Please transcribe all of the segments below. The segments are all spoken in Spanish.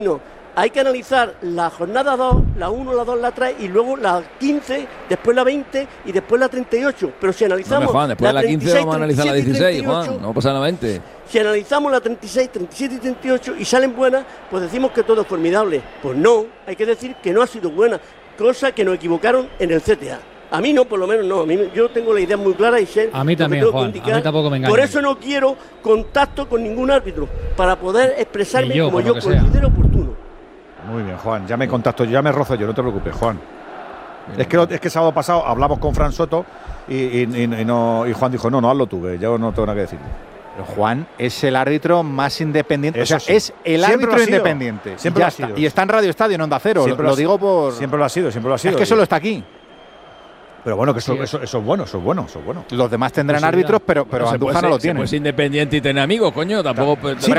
No, hay que analizar la jornada 2, la 1, la 2, la 3 y luego la 15, después la 20 y después la 38. Pero si analizamos. No, Juan, después de la 15 36, vamos a analizar la 16, 38, Juan, no pasa nada 20. Si analizamos la 36, 37 y 38 y salen buenas, pues decimos que todo es formidable. Pues no, hay que decir que no ha sido buena, cosa que nos equivocaron en el CTA. A mí no, por lo menos no. Yo tengo la idea muy clara y sé. A mí también, Juan. A mí tampoco me engaña. Por eso no quiero contacto con ningún árbitro, para poder expresarme como yo considero oportuno. Muy bien, Juan. Ya me contacto, ya me rozo yo, no te preocupes, Juan. Es que el sábado pasado hablamos con Fran Soto y Juan dijo, no, hazlo tú, que yo no tengo nada que decir. Pero Juan es el árbitro más independiente. Eso o sea, sí. es el árbitro independiente. Siempre lo ha sido. Y está en Radio Estadio, en Onda Cero. Lo digo por. Siempre lo ha sido, siempre lo ha sido. Es que solo está aquí. Pero bueno, que eso es bueno. Los demás tendrán árbitros, pero Andújar no lo tiene. Pues independiente y tener amigos, coño. Tampoco. Sí,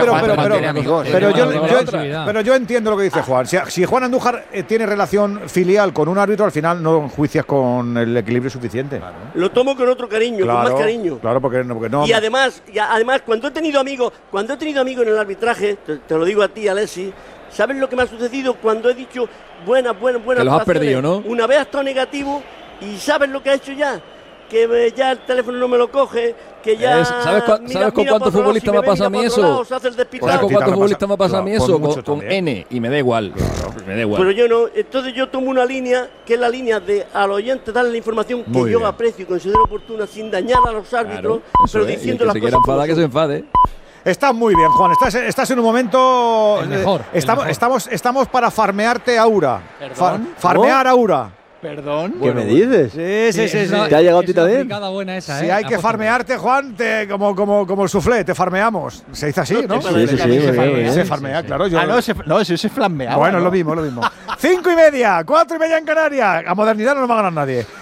pero yo entiendo lo que dice Juan. Si Juan Andújar tiene relación filial con un árbitro, al final no enjuicias con el equilibrio suficiente. Claro. Lo tomo con otro cariño, con más cariño. Claro, porque no. Y además, cuando he tenido amigos en el arbitraje, te lo digo a ti, Alexis, ¿sabes lo que me ha sucedido cuando he dicho buenas? Que los has perdido, ¿no? Una vez ha estado negativo. ¿Y sabes lo que ha hecho ya? Que ya el teléfono no me lo coge, que ya… ¿Sabes con cuántos futbolistas me ha pasado a mí eso? ¿Sabes con cuántos futbolistas me ha pasado a mí eso? Con N, y me da igual. Me da igual. Pero yo no. Entonces yo tomo una línea, que es la línea de al oyente darle la información que yo aprecio y considero oportuna, sin dañar a los árbitros, pero diciendo las cosas… Si quiera enfadar, que se enfade. Estás muy bien, Juan. Estás en un momento… El mejor. Estamos para farmearte Aura. Farmear Aura. ¿Perdón? ¿Qué me dices? Sí. ¿Te ha llegado a ti también? Buena esa, si hay que farmearte, Juan, como el soufflé, te farmeamos. Se dice así, ¿no? Sí. Se farmea, claro. Eso se flamea. Bueno, lo mismo. 5:30, 4:30 en Canarias. A modernidad no nos va a ganar nadie.